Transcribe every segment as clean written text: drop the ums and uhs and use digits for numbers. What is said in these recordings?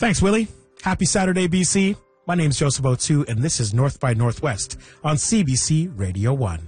Thanks, Willie. Happy Saturday, BC. My name's Joseph O'Toole, and this is North by Northwest on CBC Radio 1.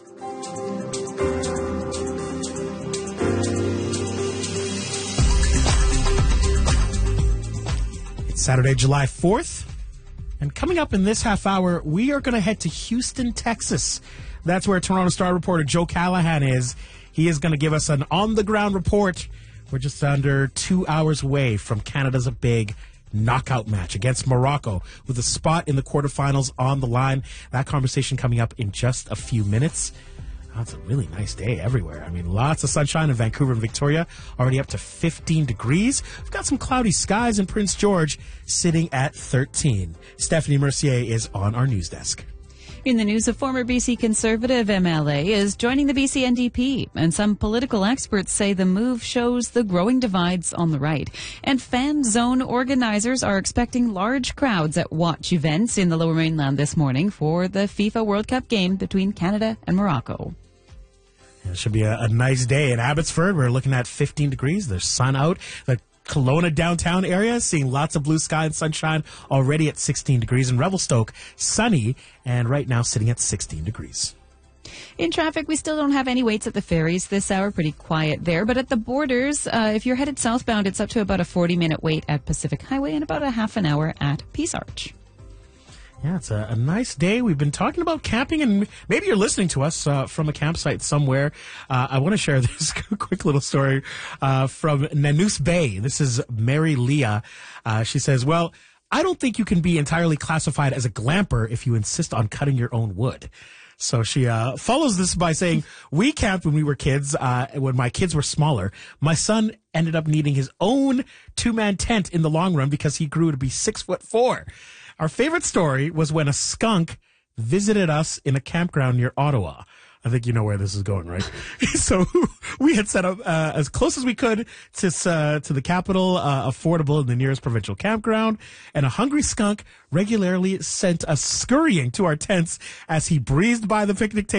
It's Saturday, July 4th, and coming up in this half hour, we are going to head to Houston, Texas. That's where Toronto Star reporter Joe Callahan is. He is going to give us an on-the-ground report. We're just under 2 hours away from Canada's big knockout match against Morocco with a spot in the quarterfinals on the line. That conversation coming up in just a few minutes. Oh, it's a really nice day everywhere. I mean, lots of sunshine in Vancouver and Victoria, already up to 15 degrees. We've got some cloudy skies in Prince George, sitting at 13. Stephanie Mercier is on our news desk. In the news, a former BC Conservative MLA is joining the BC NDP, and some political experts say the move shows the growing divides on the right. And fan zone organizers are expecting large crowds at watch events in the Lower Mainland this morning for the FIFA World Cup game between Canada and Morocco. It should be a nice day in Abbotsford. We're looking at 15 degrees. There's sun out. The Kelowna downtown area, seeing lots of blue sky and sunshine, already at 16 degrees. In Revelstoke, sunny, and right now sitting at 16 degrees. In traffic, we still don't have any waits at the ferries this hour. Pretty quiet there. But at the borders, if you're headed southbound, it's up to about a 40-minute wait at Pacific Highway and about a half an hour at Peace Arch. Yeah, it's a nice day. We've been talking about camping, and maybe you're listening to us from a campsite somewhere. I want to share this quick little story from Nanoose Bay. This is Mary Leah. She says, well, I don't think you can be entirely classified as a glamper if you insist on cutting your own wood. So she follows this by saying, we camped when we were kids, when my kids were smaller. My son ended up needing his own two-man tent in the long run because he grew to be 6'4". Our favorite story was when a skunk visited us in a campground near Ottawa. I think you know where this is going, right? So we had set up as close as we could to the capital, affordable in the nearest provincial campground, and a hungry skunk regularly sent us scurrying to our tents as he breezed by the picnic table.